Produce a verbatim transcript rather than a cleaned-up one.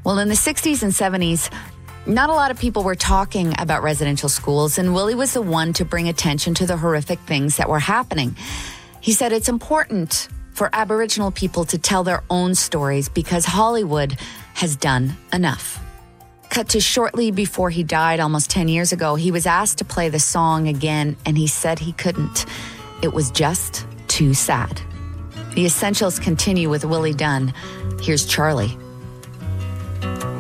Well, in the sixties and seventies, not a lot of people were talking about residential schools, and Willie was the one to bring attention to the horrific things that were happening. He said it's important for Aboriginal people to tell their own stories because Hollywood has done enough. Cut to shortly before he died almost ten years ago, he was asked to play the song again, and he said he couldn't. It was just too sad. The Essentials continue with Willie Dunn. Here's Charlie.